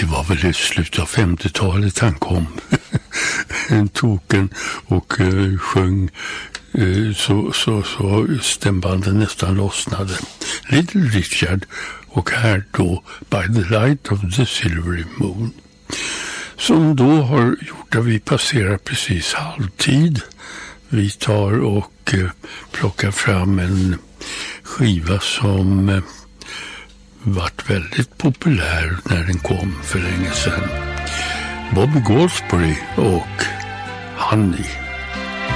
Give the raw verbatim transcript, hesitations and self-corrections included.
var väl i slutet av femtiotalet han kom. En token och uh, sjöng uh, så, så, så stämbanden nästan lossnade. Little Richard och här då By the Light of the Silvery Moon. Som då har gjort att vi passerar precis halvtid. Vi tar och uh, plockar fram en skiva som uh, varit väldigt populär när den kom för länge sedan. Bobby Goldsberry och Honey.